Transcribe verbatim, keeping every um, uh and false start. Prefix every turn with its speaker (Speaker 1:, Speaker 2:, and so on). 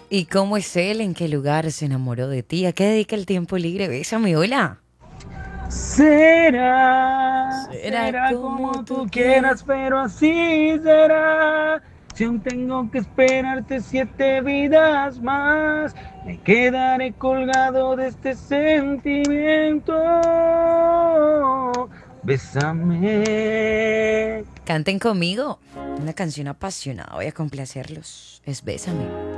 Speaker 1: ¿Y cómo es él? ¿En qué lugar se enamoró de ti? ¿A qué dedica el tiempo libre? Bésame, hola.
Speaker 2: Será,
Speaker 1: Será
Speaker 2: será
Speaker 1: como
Speaker 2: como
Speaker 1: tú
Speaker 2: tú
Speaker 1: quieras.
Speaker 2: quieras, pero así será. Si aún tengo que esperarte siete vidas más, me quedaré colgado de este sentimiento. Bésame.
Speaker 1: Canten conmigo. Una canción apasionada. Voy a complacerlos. Es Bésame.